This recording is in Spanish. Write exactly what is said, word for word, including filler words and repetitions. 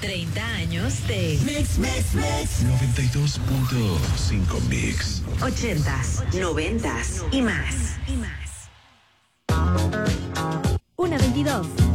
treinta años de Mix, Mix, Mix. noventa y dos punto cinco Mix. ochentas, noventas y más. una veintidós.